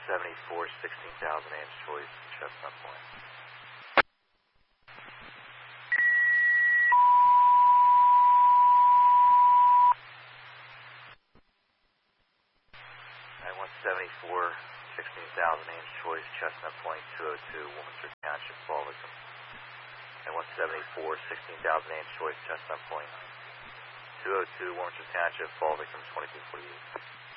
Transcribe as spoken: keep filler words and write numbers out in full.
seventy-four, sixteen thousand Ames Choice, Chestnut Point. nine one seventy-four, sixteen thousand Ames Choice, Chestnut Point, two oh two, Wilmington Township, fall victim. nine one seventy-four, sixteen thousand Ames Choice, Chestnut Point, two oh two, Wilmington Township, fall victim, twenty-two forty-eight.